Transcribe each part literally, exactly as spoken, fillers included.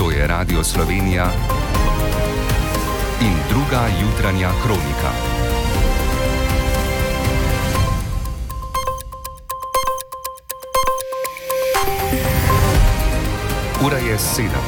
To je Radio Slovenija in druga jutranja kronika. Ura je sedem.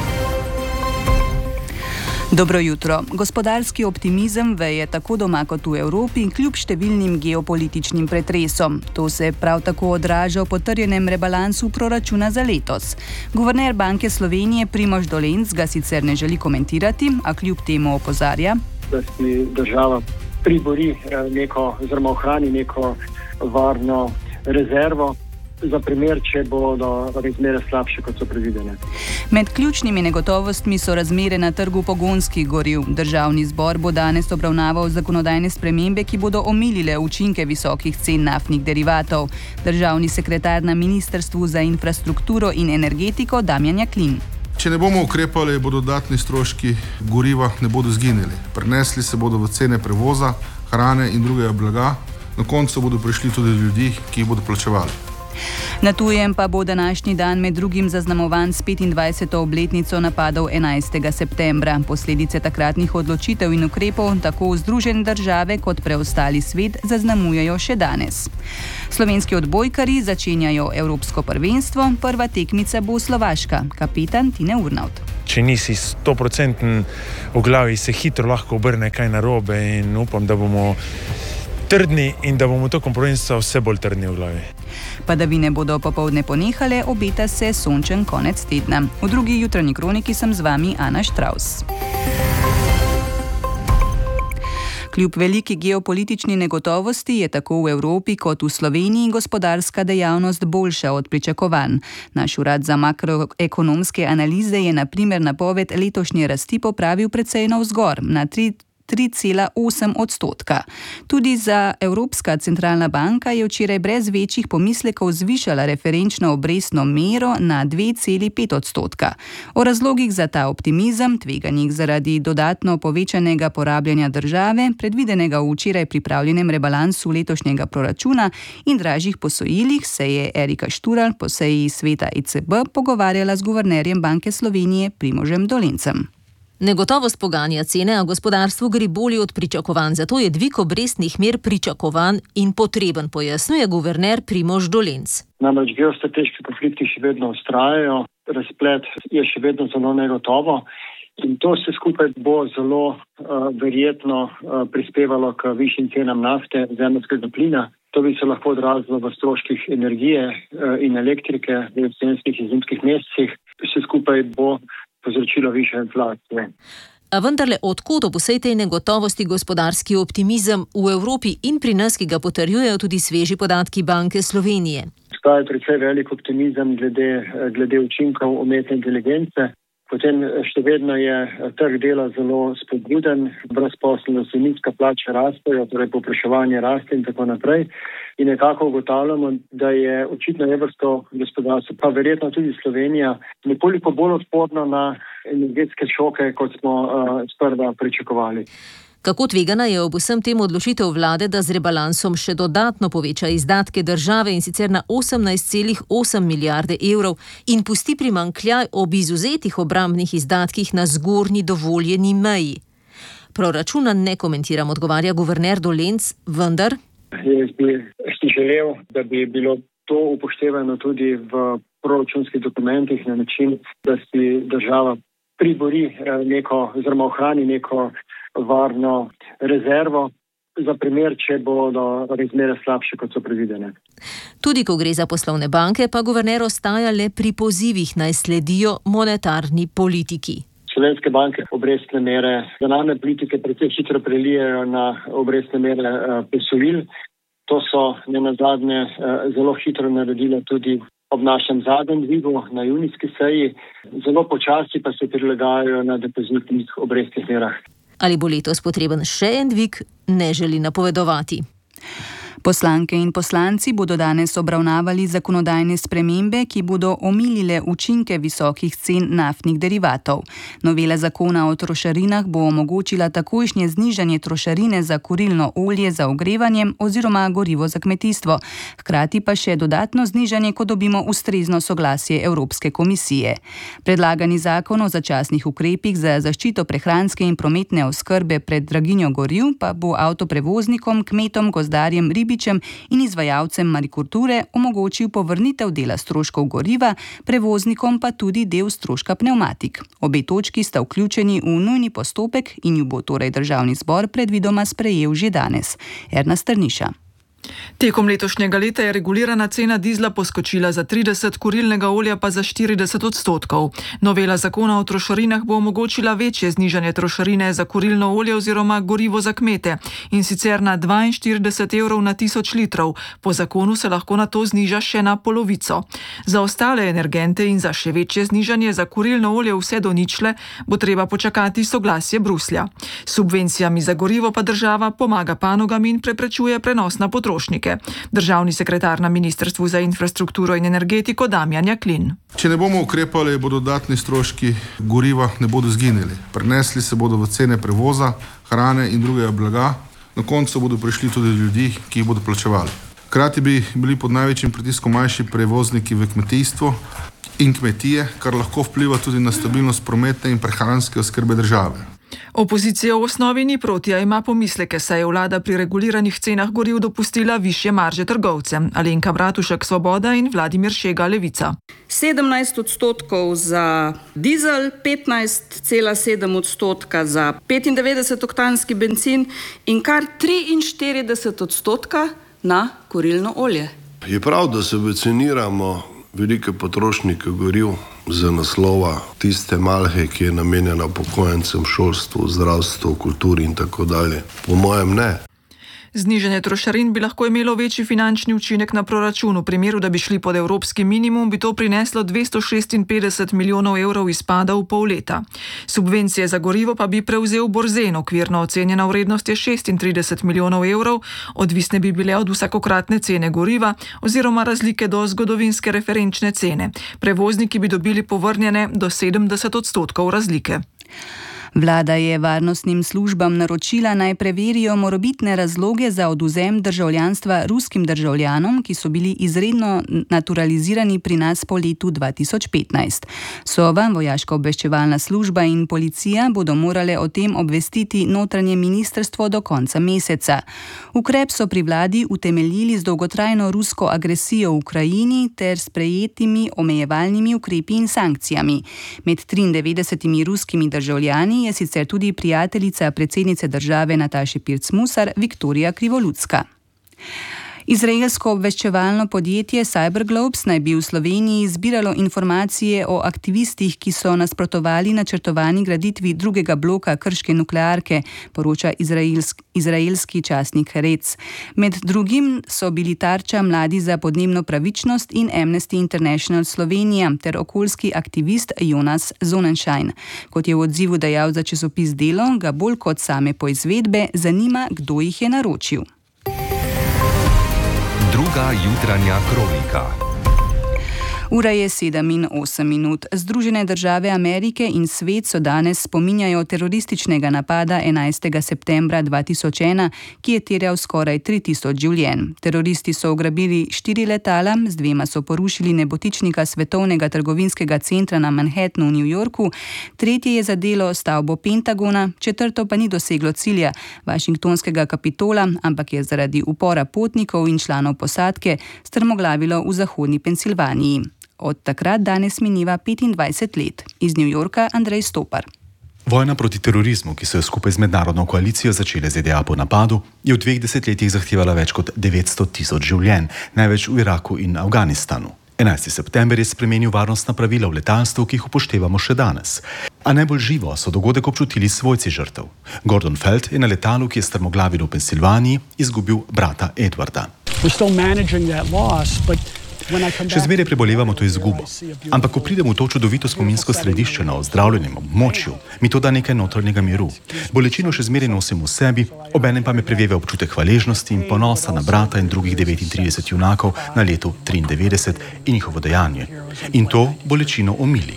Dobro jutro. Gospodarski optimizem veje tako doma kot v Evropi, kljub številnim geopolitičnim pretresom. To se prav tako odraža v potrjenem rebalansu proračuna za letos. Guverner Banke Slovenije Primož Dolenc ga sicer ne želi komentirati, a kljub temu opozarja, da si država pribori neko, oziroma ohrani neko varno rezervo za primer, če bodo razmere slabše, kot so predvidene. Med ključnimi negotovostmi so razmere na trgu pogonskih goriv. Državni zbor bo danes obravnaval zakonodajne spremembe, ki bodo omilile učinke visokih cen naftnih derivatov. Državni sekretar na Ministrstvu za infrastrukturo in energetiko Damjan Jaklin. Če ne bomo ukrepali, bodo dodatni stroški goriva ne bodo zginili. Prenesli se bodo v cene prevoza, hrane in drugega blaga. Na koncu bodo prišli tudi ljudi, ki jih bodo plačevali. Na tujem pa bo današnji dan med drugim zaznamovan s petindvajseto obletnico napadov enajstega septembra. Posledice takratnih odločitev in ukrepov tako Združene države kot preostali svet zaznamujejo še danes. Slovenski odbojkarji začenjajo evropsko prvenstvo, prva tekmica bo Slovaška. Kapetan Tine Urnauth. Če nisi stoprocenten v glavi, se hitro lahko obrne kaj narobe in upam, da bomo trdni in da bomo tokom prvenstva vse bolj trdni v glavi. Padavine bodo popoldne ponehale, obeta se sončen konec tedna. V drugi jutranji kroniki sem z vami Ana Štraus. Kljub veliki geopolitični negotovosti je tako v Evropi kot v Sloveniji gospodarska dejavnost boljša od pričakovanj. Naš urad za makroekonomske analize je na primer napoved letošnje rasti popravil precej navzgor, na tri cela osem odstotka. Tudi za Evropska centralna banka je včeraj brez večjih pomislekov zvišala referenčno obrestno mero na dve celi pet odstotka. O razlogih za ta optimizem, tveganjih zaradi dodatno povečanega porabljanja države, predvidenega v včeraj pripravljenem rebalansu letošnjega proračuna in dražjih posojilih, se je Erika Štural po seji sveta E C B pogovarjala z guvernerjem Banke Slovenije Primožem Dolencem. Negotovost poganja cene, a gospodarstvu gre bolje od pričakovanj, zato je dvig obrestnih mer pričakovan in potreben, pojasnjuje guverner Primož Dolenc. Namreč geostrateški konflikti še vedno vztrajajo, razplet je še vedno zelo negotovo in to vse skupaj bo zelo uh, verjetno uh, prispevalo k višjim cenam nafte, zemeljskega plina. To bi se lahko odrazilo v stroških energije uh, in elektrike v jesenskih in zimskih mesecih. Vse skupaj bo povzročilo višjo inflacijo. A vendarle, odkot ob vsej tej negotovosti gospodarski optimizem v Evropi in pri nas, ki ga potrjujejo tudi sveži podatki Banke Slovenije? Obstaja precej velik optimizem glede, glede učinkov umetne inteligence. Potem še vedno je trg dela zelo spodbuden, brezposelnost je nizka, plače rastejo, torej povpraševanje raste in tako naprej. In nekako ugotavljamo, da je očitno evrsko gospodarstvo, pa verjetno tudi Slovenija, nekoliko bolj odporno na energetske šoke, kot smo uh, sprva pričakovali. Kako tvegana je ob vsem tem odločitev vlade, da z rebalansom še dodatno poveča izdatke države in sicer na osemnajst celih osem milijarde evrov in pusti primanjkljaj ob izuzetih obrambnih izdatkih na zgornji dovoljeni meji? Proračuna ne komentiram, odgovarja guverner Dolenc, vendar Jaz bi si želel, da bi bilo to upoštevano tudi v proračunskih dokumentih na način, da si država pribori neko, oziroma ohrani neko varno rezervo za primer, če bodo razmere slabše, kot so predvidene. Tudi ko gre za poslovne banke, pa guverner ostaja le pri pozivih, naj sledijo monetarni politiki. Slovenske banke obrestne mere denarne politike precej hitro prelijejo na obrestne mere uh, posojil. To so nenazadnje uh, zelo hitro naredile tudi ob našem zadnjem dvigu na junijski seji. Zelo počasi pa se prilagajajo na depozitnih obrestnih merah. Ali bo letos potreben še en dvig, ne želi napovedovati. Poslanke in poslanci bodo danes obravnavali zakonodajne spremembe, ki bodo omilile učinke visokih cen naftnih derivatov. Novela zakona o trošarinah bo omogočila takojšnje znižanje trošarine za kurilno olje za ogrevanje oziroma gorivo za kmetijstvo, hkrati pa še dodatno znižanje, ko dobimo ustrezno soglasje Evropske komisije. Predlagani zakon o začasnih ukrepih za zaščito prehranske in prometne oskrbe pred draginjo goriv pa bo avtoprevoznikom, kmetom, gozdarjem, ribičem in izvajalcem marikulture omogočil povrnitev dela stroškov goriva, prevoznikom pa tudi del stroška pnevmatik. Obe točki sta vključeni v nujni postopek in ju bo torej državni zbor predvidoma sprejel že danes. Erna Strniša. Tekom letošnjega leta je regulirana cena dizla poskočila za trideset, kurilnega olja pa za štirideset odstotkov. Novela zakona o trošarinah bo omogočila večje znižanje trošarine za kurilno olje oziroma gorivo za kmete, in sicer na dvainštirideset evrov na tisoč litrov. Po zakonu se lahko na to zniža še na polovico. Za ostale energente in za še večje znižanje za kurilno olje vse do ničle bo treba počakati soglasje Bruslja. S subvencijami za gorivo pa država pomaga panogam in preprečuje prenos na potrošnike. Državni sekretar na Ministrstvu za infrastrukturo in energetiko Damjan Jaklin. Če ne bomo ukrepali, bodo dodatni stroški goriva ne bodo zginili. Prenesli se bodo v cene prevoza, hrane in drugega blaga. Na koncu bodo prišli tudi ljudi, ki jih bodo plačevali. Hkrati bi bili pod največjim pritiskom manjši prevozniki v kmetijstvu in kmetije, kar lahko vpliva tudi na stabilnost prometne in prehranske oskrbe države. Opozicija v osnovi ni proti, a ima pomisleke, saj je vlada pri reguliranih cenah goriv dopustila višje marže trgovcem. Alenka Bratušek, Svoboda, in Vladimir Šega, Levica. sedemnajst odstotkov za dizel, petnajst cela sedem odstotka za petindevetdesetoktanski bencin in kar triinštirideset odstotka na kurilno olje. Je prav, da subvencioniramo velike potrošnike goriv za naslova tiste malhe, ki je namenjena upokojencem, šolstvu, zdravstvu, kulturi in tako dalje. Po mojem ne. Znižanje trošarin bi lahko imelo večji finančni učinek na proračun. V primeru, da bi šli pod evropski minimum, bi to prineslo dvesto šestinpetdeset milijonov evrov izpada v pol leta. Subvencije za gorivo pa bi prevzel Borzen. Okvirno ocenjena vrednost je šestintrideset milijonov evrov, odvisne bi bile od vsakokratne cene goriva oziroma razlike do zgodovinske referenčne cene. Prevozniki bi dobili povrnjene do sedemdeset odstotkov razlike. Vlada je varnostnim službam naročila naj preverijo morebitne razloge za odvzem državljanstva ruskim državljanom, ki so bili izredno naturalizirani pri nas po letu dva tisoč petnajst. Sova, vojaška obveščevalna služba in policija bodo morale o tem obvestiti notranje ministrstvo do konca meseca. Ukrep so pri vladi utemeljili z dolgotrajno rusko agresijo v Ukrajini ter sprejetimi omejevalnimi ukrepi in sankcijami. Med triindevetdesetimi ruskimi državljani je sicer tudi prijateljica predsednice države Nataše Pirc-Musar, Viktorija Krivoludska. Izraelsko obveščevalno podjetje Cyberglobes naj bi v Sloveniji zbiralo informacije o aktivistih, ki so nasprotovali načrtovani graditvi drugega bloka krške nuklearke, poroča izraelsk, izraelski časnik Haaretz. Med drugim so bili tarča Mladi za podnebno pravičnost in Amnesty International Slovenija ter okoljski aktivist Jonas Sonnenschein. Kot je v odzivu dejal za časopis Delo, ga bolj kot same poizvedbe zanima, kdo jih je naročil. Druga jutranja kronika. Ura je sedem in osem minut. Združene države Amerike in svet so danes spominjajo terorističnega napada enajstega septembra dva tisoč ena, ki je terjal skoraj tri tisoč življenj. Teroristi so ugrabili štiri letala, z dvema so porušili nebotičnika svetovnega trgovinskega centra na Manhattnu v New Yorku, tretje je zadelo stavbo Pentagona, četrto pa ni doseglo cilja, Washingtonskega kapitola, ampak je zaradi upora potnikov in članov posadke strmoglavilo v zahodni Pensilvaniji. Od takrat danes mineva petindvajset let. Iz New Yorka Andrej Stopar. Vojna proti terorizmu, ki so jo skupaj z mednarodno koalicijo začele Z D A po napadu, je v dveh desetletjih zahtevala več kot devetsto tisoč življenj, največ v Iraku in Afganistanu. enajsti september je spremenil varnostna pravila v letalstvu, ki jih upoštevamo še danes. A najbolj živo so dogodek občutili svojci žrtev. Gordon Feld je na letalu, ki je strmoglavilo v Pensilvaniji, izgubil brata Edwarda. We're still managing that loss, but Še zmeraj prebolevamo to izgubo. Ampak ko pridemo v to čudovito spominsko središče na ozdravljenem območju, mi to da nekaj notranjega miru. Bolečino še zmeraj nosim v sebi, obenem pa me preveve občutek hvaležnosti in ponosa na brata in drugih devetintrideset junakov na letu triindevetdeset in njihovo dejanje. In to bolečino omili.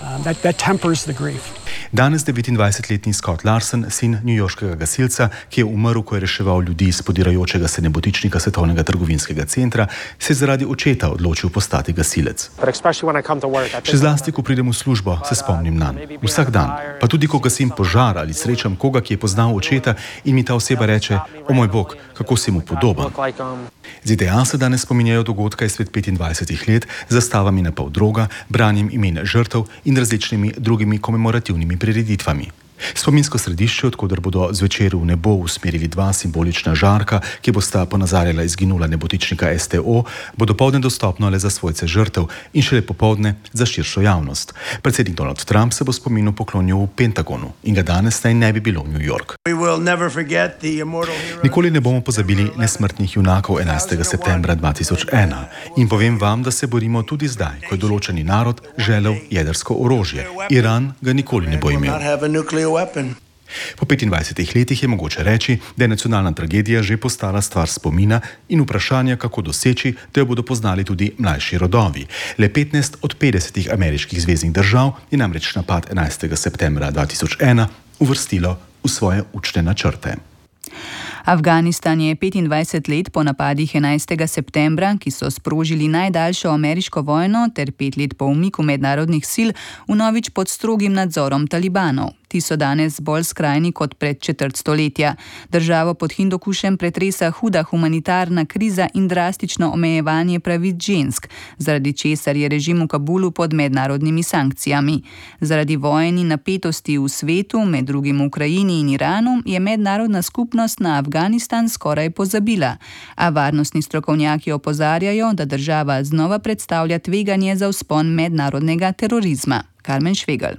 Danes devetindvajsetletni Scott Larsen, sin newyorškega gasilca, ki je umrl, ko je reševal ljudi iz podirajočega se nebotičnika Svetovnega trgovinskega centra, se je zaradi očeta odločil postati gasilec. Še zlasti, ko pridem v službo, se spomnim nanj. Vsak dan. Pa tudi, ko gasim požar ali srečam koga, ki je poznal očeta in mi ta oseba reče: "O moj bog, kako si mu podoben." Z Z D A se danes spominjajo dogodka izpred petindvajsetih let z zastavami na pol droga, branjem imen žrtev in različnimi drugimi komemorativnimi prireditvami. Spominsko središče, odkoder bodo zvečer v nebo usmerili dva simbolična žarka, ki bosta ponazarjala izginula nebotičnika S T O, bo dopoldne dostopno le za svojce žrtev in šele popoldne za širšo javnost. Predsednik Donald Trump se bo spominu poklonil v Pentagonu in ga danes naj ne bi bilo v New York. Nikoli ne bomo pozabili nesmrtnih junakov enajstega septembra dva tisoč ena in povem vam, da se borimo tudi zdaj, ko je določeni narod želel jedrsko orožje. Iran ga nikoli ne bo imel. Po petindvajsetih letih je mogoče reči, da je nacionalna tragedija že postala stvar spomina in vprašanja, kako doseči, da jo bodo poznali tudi mlajši rodovi. Le petnajst od petdesetih ameriških zveznih držav je namreč napad enajstega septembra dva tisoč ena uvrstilo v svoje učne načrte. Afganistan je petindvajset let po napadih enajstega septembra, ki so sprožili najdaljšo ameriško vojno, ter pet let po umiku mednarodnih sil, vnovič pod strogim nadzorom talibanov. Ti so danes bolj skrajni kot pred četrt stoletja. Državo pod Hindukušem pretresa huda humanitarna kriza in drastično omejevanje pravic žensk, zaradi česar je režim v Kabulu pod mednarodnimi sankcijami. Zaradi vojen in napetosti v svetu, med drugim v Ukrajini in Iranu, je mednarodna skupnost na Afganistan skoraj pozabila. A varnostni strokovnjaki opozarjajo, da država znova predstavlja tveganje za vzpon mednarodnega terorizma. Karmen Švegelj.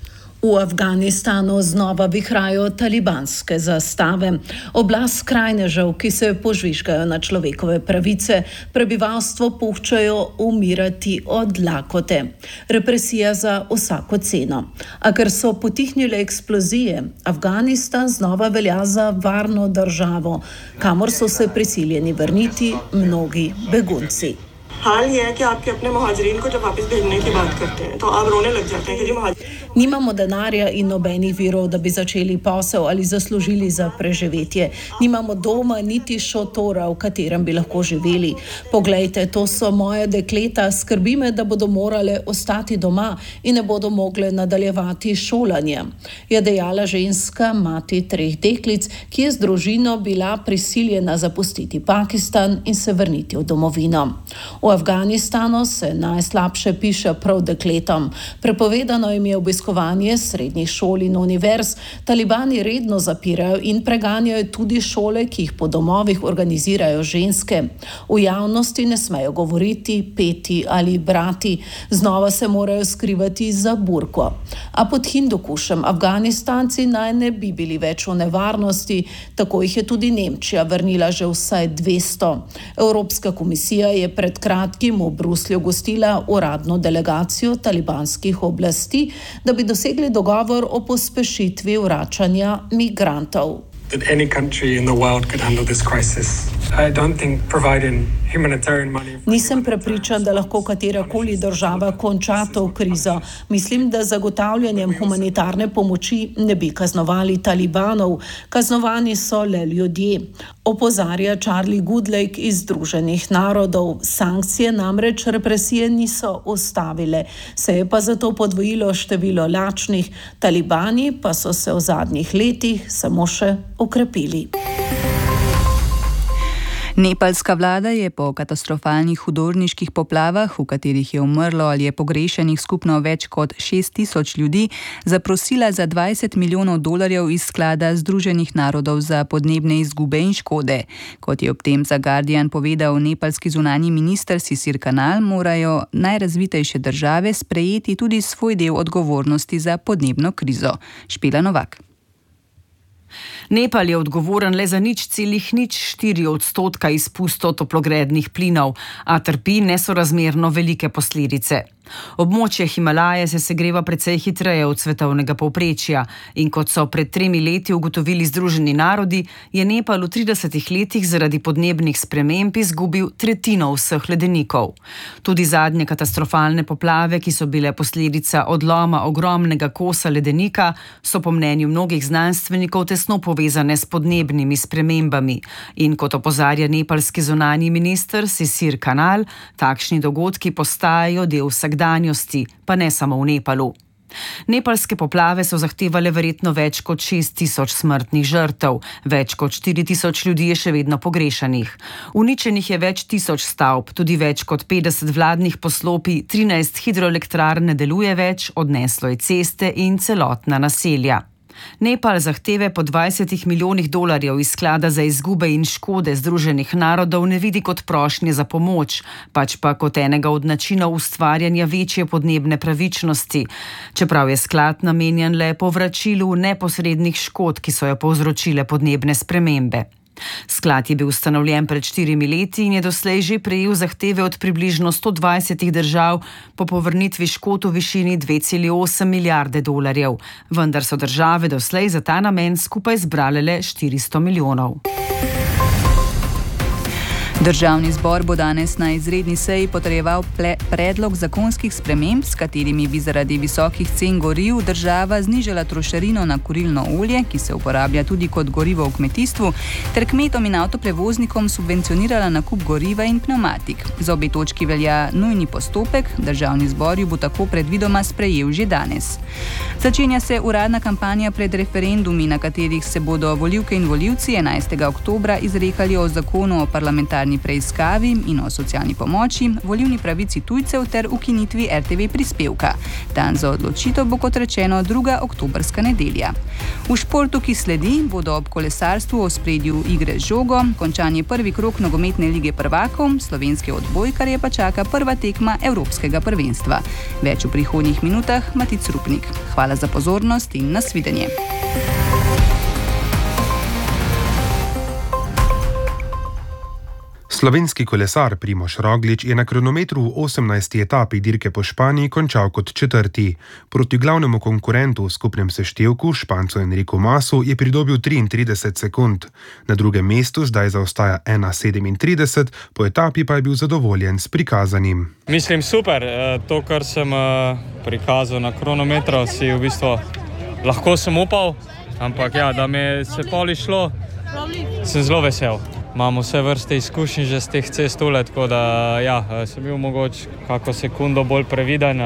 V Afganistanu znova vihrajo talibanske zastave. Oblast skrajnežev, ki se požvižgajo na človekove pravice, prebivalstvo puščajo umirati od lakote. Represija za vsako ceno. A ker so potihnile eksplozije, Afganistan znova velja za varno državo, kamor so se prisiljeni vrniti mnogi begunci. हाल ये है कि आपके अपने मुहाजिरीन को जब वापस भेजने की बात करते हैं तो आप रोने लग जाते हैं कि जी मुहाजिर Nimamo denarja in nobenih virov, da bi začeli posel ali zaslužili za preživetje. Nimamo doma niti šotora, v katerem bi lahko živeli. Poglejte, to so moje dekleta, skrbi me, da bodo morale ostati doma in ne bodo mogle nadaljevati šolanje, je dejala ženska, mati treh deklic, ki je z družino bila prisiljena zapustiti Pakistan in se vrniti v domovino. V Afganistanu se najslabše piše prav dekletom. Prepovedano jim je obiskovanje srednjih šol in univerz, talibani redno zapirajo in preganjajo tudi šole, ki jih po domovih organizirajo ženske. V javnosti ne smejo govoriti, peti ali brati, znova se morajo skrivati za burko. A pod Hindukušem Afganistanci naj ne bi bili več v nevarnosti, tako jih je tudi Nemčija vrnila že vsaj dvesto. Evropska komisija je pred kratkim v Bruslju gostila uradno delegacijo talibanskih oblasti, da bi dosegli dogovor o pospešitvi vračanja migrantov. That any country in the world could handle this crisis. I don't think providing humanitarian money. Nisem prepričan, da lahko katerakoli država konča to krizo. Mislim, da zagotavljanjem humanitarne pomoči ne bi kaznovali talibanov. Kaznovani so le ljudje. Opozarja Charlie Goodlake iz Združenih narodov. Sankcije namreč represije niso ustavile. Se je pa zato podvojilo število lačnih. Talibani pa so se v zadnjih letih samo še okrepili. Nepalska vlada je po katastrofalnih hudorniških poplavah, v katerih je umrlo ali je pogrešanih skupno več kot šest tisoč ljudi, zaprosila za dvajset milijonov dolarjev iz sklada Združenih narodov za podnebne izgube in škode. Kot je ob tem za Guardian povedal nepalski zunanji minister Sisir Kanal, morajo najrazvitejše države sprejeti tudi svoj del odgovornosti za podnebno krizo. Špela Novak. Nepal je odgovoren le za nič celih nič štiri odstotka izpustov toplogrednih plinov, a trpi nesorazmerno velike posledice. Območje Himalaje se segreva precej hitreje od svetovnega povprečja in kot so pred tremi leti ugotovili Združeni narodi, je Nepal v tridesetih letih zaradi podnebnih sprememb izgubil tretjino vseh ledenikov. Tudi zadnje katastrofalne poplave, ki so bile posledica odloma ogromnega kosa ledenika, so po mnenju mnogih znanstvenikov tesno povezane s podnebnimi spremembami. In kot opozarja nepalski zunanji minister Sisir Kanal, takšni dogodki postajajo del vsakdanjosti, pa ne samo v Nepalu. Nepalske poplave so zahtevale verjetno več kot šest tisoč smrtnih žrtev, več kot štiri tisoč ljudi je še vedno pogrešanih. Uničenih je več tisoč stavb, tudi več kot petdeset vladnih poslopij, trinajst hidroelektrarn ne deluje več, odneslo je ceste in celotna naselja. Nepal zahteve po dvajsetih milijonih dolarjev iz sklada za izgube in škode Združenih narodov ne vidi kot prošnje za pomoč, pač pa kot enega od načinov ustvarjanja večje podnebne pravičnosti, čeprav je sklad namenjen le povračilu neposrednih škod, ki so jo povzročile podnebne spremembe. Sklad je bil ustanovljen pred štirimi leti in je doslej že prejel zahteve od približno sto dvajsetih držav po povrnitvi škod v višini dve celi osem milijarde dolarjev, vendar so države doslej za ta namen skupaj zbrale le štiristo milijonov. Državni zbor bo danes na izredni seji potrjeval predlog zakonskih sprememb, s katerimi bi zaradi visokih cen goriv država znižala trošarino na kurilno olje, ki se uporablja tudi kot gorivo v kmetijstvu, ter kmetom in avtoprevoznikom subvencionirala nakup goriva in pneumatik. Za obe točki velja nujni postopek, državni zbor jo bo tako predvidoma sprejel že danes. Začenja se uradna kampanja pred referendumi, na katerih se bodo volivke in volivci enajstega oktobra izrekali o zakonu o parlamentarni preiskavi in o socialni pomoči, volilni pravici tujcev ter ukinitvi er te ve prispevka. Dan za odločitev bo, kot rečeno, druga oktobrska nedelja. V športu, ki sledi, bodo ob kolesarstvu v ospredju igre z žogo, končanje prvi krog nogometne lige prvakov, slovenske odbojkarje pa čaka prva tekma evropskega prvenstva. Več v prihodnjih minutah, Matic Rupnik. Hvala za pozornost in nasvidenje. Slovenski kolesar Primož Roglič je na kronometru v osemnajsti etapi dirke po Španiji končal kot četrti. Proti glavnemu konkurentu v skupnem seštevku, Špancu Enriku Masu, je pridobil triintrideset sekund. Na drugem mestu zdaj zaostaja ena sedemintrideset, po etapi pa je bil zadovoljen s prikazanim. Mislim super, to, kar sem prikazal na kronometru, si v bistvu lahko sem upal, ampak ja, da mi se poli šlo, sem zelo vesel. Imamo vse vrste izkušnji že z teh cest tule, tako da ja, sem bil mogoče kako sekundo bolj previden.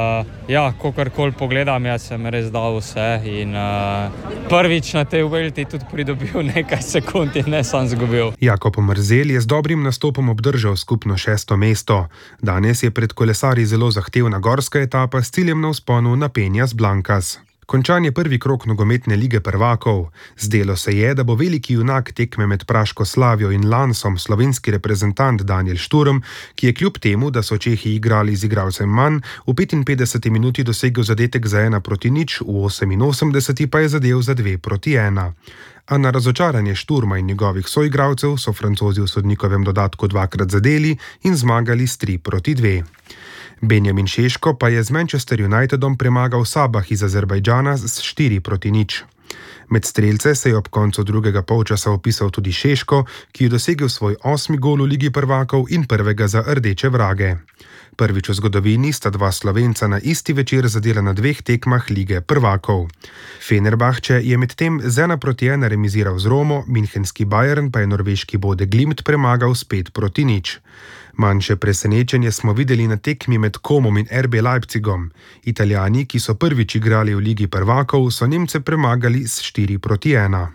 Ja, kogarkoli pogledam, jaz sem res dal vse in uh, prvič na tej Vuelti tudi pridobil nekaj sekund in ne sam zgubil. Jakob Mrzel je z dobrim nastopom obdržal skupno šesto mesto. Danes je pred kolesarji zelo zahtevna gorska etapa s ciljem na vzponu na Peñas Blancas. Končan je prvi krog nogometne lige prvakov. Zdelo se je, da bo veliki junak tekme med Praško Slavijo in Lansom slovenski reprezentant Daniel Šturm, ki je kljub temu, da so Čehi igrali z igralcem manj, v petinpetdeseti minuti dosegel zadetek za ena proti nič, v oseminosemdeseti pa je zadel za dve proti ena. A na razočaranje Šturma in njegovih soigralcev so Francozi v sodnikovem dodatku dvakrat zadeli in zmagali s tri proti dve. Benjamin Šeško pa je z Manchester Unitedom premagal Sabah iz Azerbajdžana s štiri proti nič. Med strelce se je ob koncu drugega polčasa opisal tudi Šeško, ki je dosegel svoj osmi gol v Ligi prvakov in prvega za rdeče vrage. Prvič v zgodovini sta dva Slovenca na isti večer zadela na dveh tekmah Lige prvakov. Fenerbahče je medtem z ena proti ena remiziral z Romo, münchenski Bayern pa je norveški Bode Glimt premagal s pet proti nič. Manjše presenečenje smo videli na tekmi med Komom in er be Leipzigom. Italijani, ki so prvič igrali v Ligi prvakov, so Nemce premagali s štiri proti ena.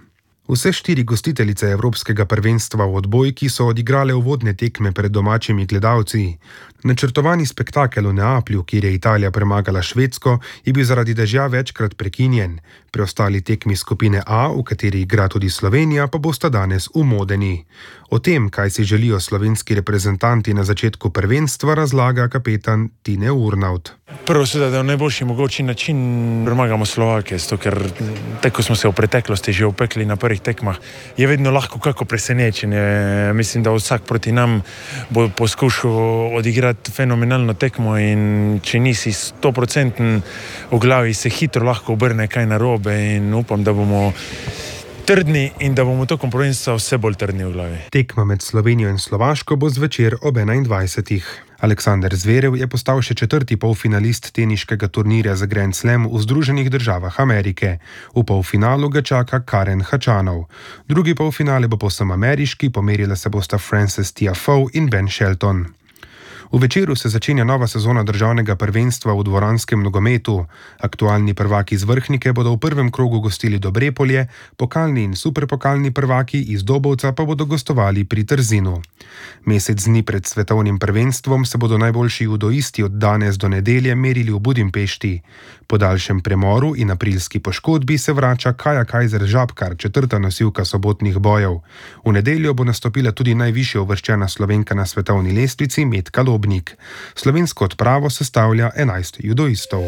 Vse štiri gostiteljice Evropskega prvenstva v odbojki so odigrale uvodne tekme pred domačimi gledalci. Načrtovani spektakel v Neaplju, kjer je Italija premagala Švedsko, je bil zaradi dežja večkrat prekinjen. Preostali tekmi skupine A, v kateri igra tudi Slovenija, pa bosta danes v Modeni. O tem, kaj si želijo slovenski reprezentanti na začetku prvenstva, razlaga kapetan Tine Urnaut. Prvo seveda, da v najboljši mogoči način premagamo Slovake, zato ker tako smo se v preteklosti že opekli na prvih tekmah, je vedno lahko kako presenečenje. Mislim, da vsak proti nam bo poskušal odigrati fenomenalno tekmo in če nisi sto procentno v glavi, se hitro lahko obrne kaj narobe in upam, da bomo trdni in da bomo tokom prvenstva vse bolj trdni v glavi. Tekma med Slovenijo in Slovaško bo zvečer ob enaindvajsetih. Aleksander Zverev je postal še četrti polfinalist teniškega turnirja za Grand Slam v Združenih državah Amerike. V polfinalu ga čaka Karen Hačanov. Drugi polfinale bo povsem ameriški, pomerila se bosta Frances Tiafoe in Ben Shelton. V večeru se začenja nova sezona državnega prvenstva v dvoranskem nogometu. Aktualni prvaki iz Vrhnike bodo v prvem krogu gostili Dobrepolje, pokalni in superpokalni prvaki iz Dobovca pa bodo gostovali pri Trzinu. Mesec dni pred svetovnim prvenstvom se bodo najboljši judoisti od danes do nedelje merili v Budimpešti. Po daljšem premoru in aprilski poškodbi se vrača Kaja Kajzer Žabkar, četrta nosilka sobotnih bojev. V nedeljo bo nastopila tudi najvišje uvrščena Slovenka na svetovni lestvici Metka Lobnik. Slovensko odpravo sestavlja enajst judoistov.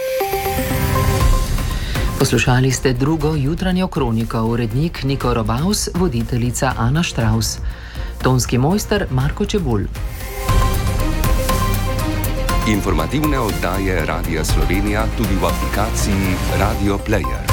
Poslušali ste drugo jutranjo kroniko, urednik Niko Robaus, voditeljica Ana Štraus. Tonski mojster Marko Čebulj. Informativne oddaje Radia Slovenija tudi v aplikaciji Radio Player.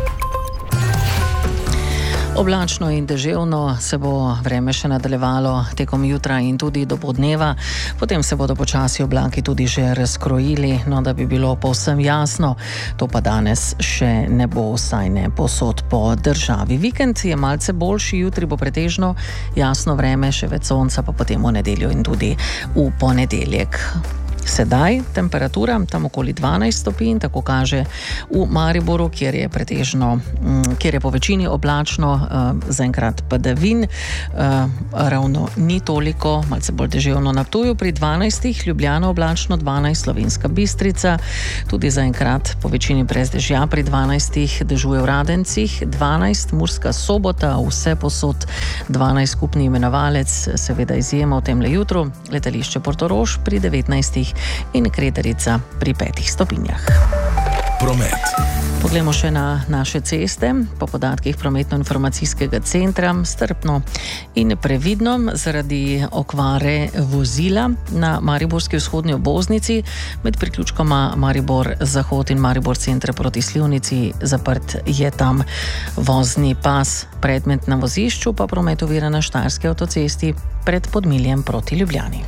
Oblačno in deževno se bo vreme še nadaljevalo tekom jutra in tudi do podneva. Potem se bodo počasi oblaki tudi že razkrojili, no da bi bilo povsem jasno. To pa danes še ne bo, vsaj ne povsod po državi. Vikend je malce boljši, jutri bo pretežno jasno vreme, še več sonca, pa potem v nedeljo in tudi v ponedeljek. Sedaj temperatura tam okoli dvanajst stopinj, tako kaže v Mariboru, kjer je pretežno, kjer je po večini oblačno, zaenkrat padavin, ravno ni toliko, malce bolj deževno na Ptuju pri dvanajstih, Ljubljana oblačno dvanajst, Slovenska Bistrica, tudi zaenkrat po večini brez dežja pri dvanajstih, dežuje v Radencih dvanajst, Murska Sobota, vse posod dvanajst, skupni imenovalec, seveda izjema v temle jutru, letališče Portorož pri devetnajstih in Kredarica pri petih stopinjah. Promet. Poglejmo še na naše ceste. Po podatkih prometno-informacijskega centra strpno in previdno zaradi okvare vozila na Mariborski vzhodni obvoznici med priključkoma Maribor Zahod in Maribor Center proti Slivnici. Zaprt je tam vozni pas. Predmet na vozišču pa promet ovira na Štajerski avtocesti pred Podmiljem proti Ljubljani.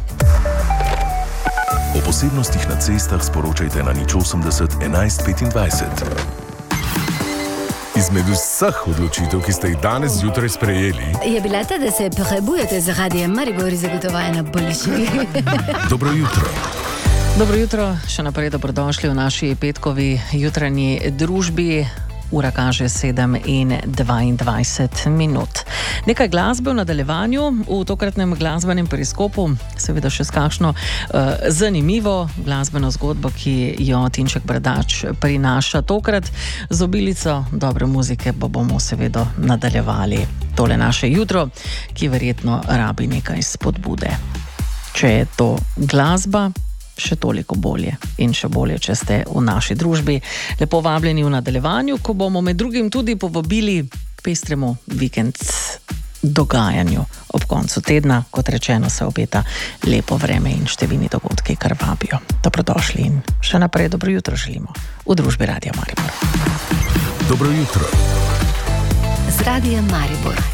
O posebnostih na cestah sporočajte na nič osemdeset enajst petindvajset. Izmed vseh odločitev, ki ste jih danes zjutraj sprejeli, je bila ta, da se prebujete z Radijem Maribor in zagotovaje na boljši. Dobro jutro. Dobro jutro, še naprej dobrodošli v naši petkovi jutranji družbi. Ura kaže sedem in dvaindvajset minut. Nekaj glasbe v nadaljevanju, v tokratnem glasbenem periskopu, seveda še s kakšno uh, zanimivo glasbeno zgodbo, ki jo Tinček Bradač prinaša tokrat. Z obilico dobre muzike pa bomo seveda nadaljevali tole naše jutro, ki verjetno rabi nekaj spodbude. Če je to glasba, še toliko bolje in še bolje, če ste v naši družbi. Lepo vabljeni v nadaljevanju, ko bomo med drugim tudi povabili k pestremu vikend dogajanju. Ob koncu tedna, kot rečeno, se obeta lepo vreme in številni dogodki, kar vabijo. Dobrodošli in še naprej dobro jutro želimo v družbi Radia Maribor. Dobro jutro. Z Radijem Maribor.